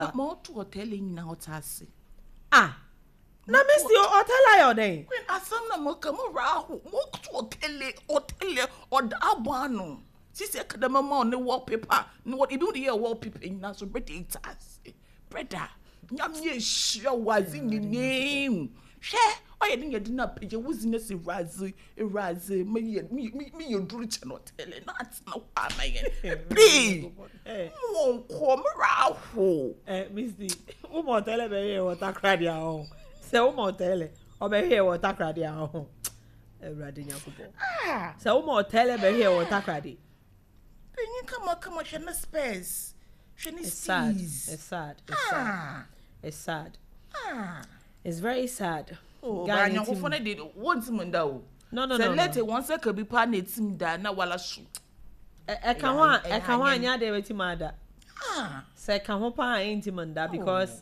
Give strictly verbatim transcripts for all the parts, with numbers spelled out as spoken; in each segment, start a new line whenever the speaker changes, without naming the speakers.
More to hotel in now tassy.
Ah. Na miss you hotel your day.
When I some na mo come around, walk to hotel, hotel or the abano. She said, "The mama on the wallpaper. No, what you do the wallpaper in now so pretty tassy. Brother, yam ye sure was in the name. Share. Oh, you didn't get enough. You wasn't a razi, a razi. Me, me, me, me, you do it not tell it. That's no harm. Please, won't come around.
Eh, Misty, who more tell me what I cried ya home? Say, who more tell it? Or be here what I cried ya home. Eh, Radin Yakubo.
Ah,
say, who more tell me here what I cried?
Then you come on, come on, she no space. She no
It's sad.
space.
It's sad. It's sad.
Ah,
It's sad.
ah.
It's very sad.
Oh,
Guy
but you
needs
go
him-
for did one time down.
No, no,
So
no.
let
no.
it one second be pan it him da na wala shoot.
I I can't want. I can't want ya de weti mada.
Ah,
So I can't hope I ain't him that because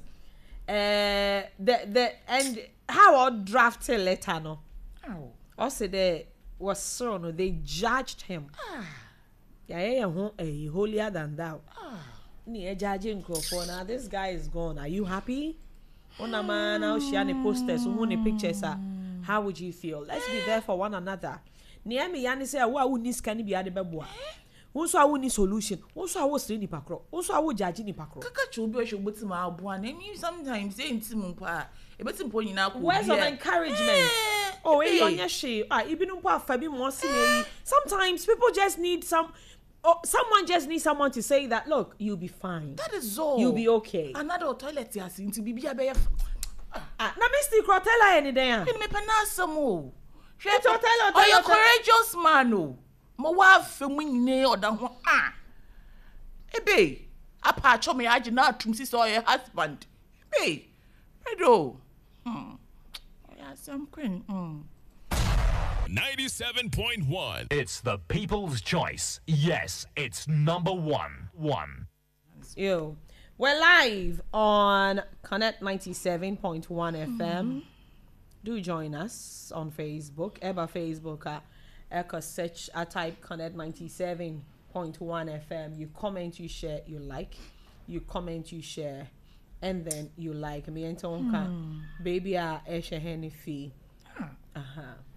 uh the the and how I draft a letter no.
oh.
Also there was so no they judged him.
Ah,
Yeah, yeah, yeah, eh, holier than thou.
ah.
Ni judging for now. This guy is gone. Are you happy? Ona man now she any posters, who any pictures are. How would you feel? Let's be there for one another. Ni me yani say wa wu ni scan bi ade beboa. Won so awu ni solution. Won so awu sre ni pakro. Won so awu judge ni pakro.
Kaka chubi o shogbuti ma abu an. I mean sometimes say intim mpa. E betim po nyina ko.
Words of encouragement. Oh, eh, on your she. Ah, ibinu pa fa bi mo si na. Sometimes people just need some oh, someone just needs someone to say that, look, you'll be fine.
That is all.
You'll be okay.
Another toilet has into bibi abeye.
Ah, na Mister Crotella any day.
Ni me panasa mo. She
It's hotel, hotel,
oh, you
hotel.
courageous man o. Mo wa fe mu nyine oda ho ah. Ebe, apa cho me age na atum si so your husband. Ebe, redo. Hmm. Yeah, some queen. Hmm.
ninety-seven point one.
It's the people's choice. Yes, it's number one. One.
Yo, we're live on Connect ninety-seven point one F M. Do join us on Facebook. Eba Facebook, uh, Eka search, uh, type Connect ninety-seven point one F M. You comment, you share, you like. You comment, you share, and then you like. Me and Tonka, baby, uh, Esha Henny fee. Uh huh.